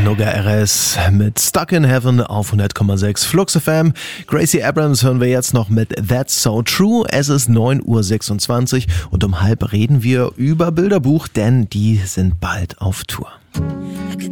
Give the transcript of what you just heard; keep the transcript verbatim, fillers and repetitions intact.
Noga R S mit Stuck in Heaven auf hundert Komma sechs Flux F M. Gracie Abrams hören wir jetzt noch mit That's So True. Es ist neun Uhr sechsundzwanzig und um halb reden wir über Bilderbuch, denn die sind bald auf Tour.